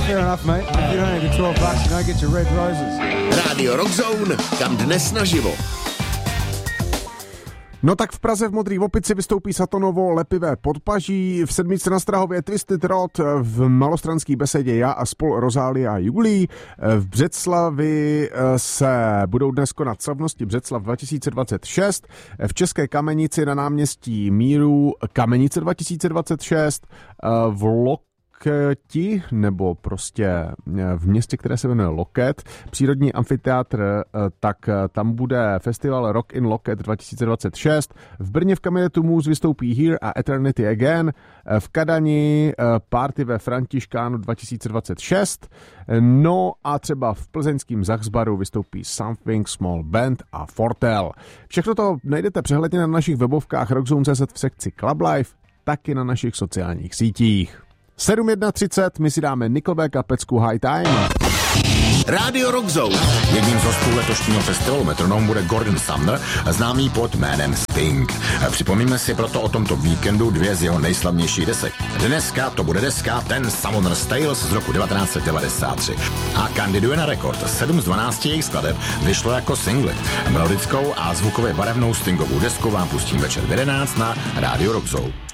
fair enough, mate. If you don't need the $12, you don't get your red roses. Rádio Rock Zone, kam dnes naživo. No tak v Praze v Modrý Opici vystoupí Satonovo Lepivé podpaží, v Sedmici na Strahově Twisted Rod, v Malostranský besedě Já a spol Rozálie a Julí, v Břeclavi se budou dnes konat slavnosti Břeclav 2026, v České Kamenici na náměstí Míru Kamenice 2026, v Loketi, nebo prostě v městě, které se jmenuje Loket, přírodní amfiteátr, tak tam bude festival Rock in Loket 2026. V Brně v kabinetu Můz vystoupí Here a Eternity Again. V Kadani party ve Františkánu 2026. No a třeba v plzeňském Zachsbaru vystoupí Something Small Band a Fortel. Všechno to najdete přehledně na našich webovkách Rockzone.cz v sekci Club Life, taky na našich sociálních sítích. 7.31, my si dáme Nickelback a pecku High Time. Rádio Rock Zone. Jedním z hostů letošního festivalu Metronome bude Gordon Sumner, známý pod jménem Sting. Připomíme si proto o tomto víkendu dvě z jeho nejslavnějších desek. Dneska to bude deska Ten Summoner's Tales z roku 1993. A kandiduje na rekord. 7 z 12 jejich skladeb vyšlo jako singly. Melodickou a zvukově barevnou Stingovou desku vám pustím večer v 11 na Rádio Rock Zone.